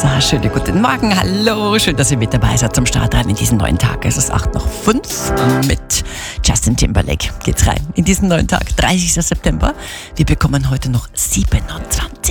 Schönen guten Morgen, hallo, schön, dass ihr mit dabei seid zum Start rein in diesen neuen Tag. Es ist 8:05 mit Justin Timberlake. Geht's rein in diesen neuen Tag, 30. September. Wir bekommen heute noch 27